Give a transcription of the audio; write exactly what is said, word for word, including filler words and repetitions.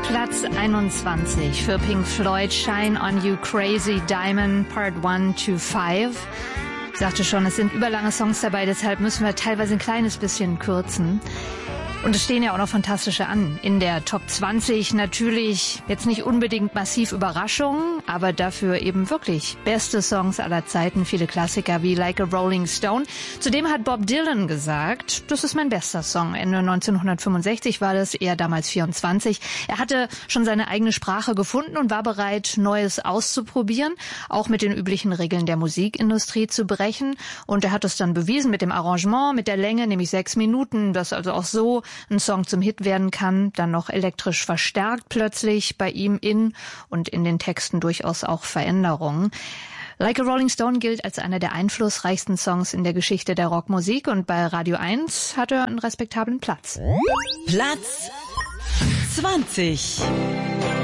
Platz einundzwanzig für Pink Floyd, Shine on You Crazy Diamond, Part eins to fünf. Ich sagte schon, es sind überlange Songs dabei, deshalb müssen wir teilweise ein kleines bisschen kürzen. Und es stehen ja auch noch fantastische an. In der Top zwanzig natürlich jetzt nicht unbedingt massiv Überraschungen, aber dafür eben wirklich beste Songs aller Zeiten, viele Klassiker wie Like a Rolling Stone. Zudem hat Bob Dylan gesagt, das ist mein bester Song. Ende neunzehnhundertfünfundsechzig war das, er damals vierundzwanzig. Er hatte schon seine eigene Sprache gefunden und war bereit, Neues auszuprobieren, auch mit den üblichen Regeln der Musikindustrie zu brechen. Und er hat es dann bewiesen mit dem Arrangement, mit der Länge, nämlich sechs Minuten, das also auch so ein Song zum Hit werden kann, dann noch elektrisch verstärkt plötzlich, bei ihm in und in den Texten durchaus auch Veränderungen. Like a Rolling Stone gilt als einer der einflussreichsten Songs in der Geschichte der Rockmusik und bei Radio eins hat er einen respektablen Platz. Platz zwanzig.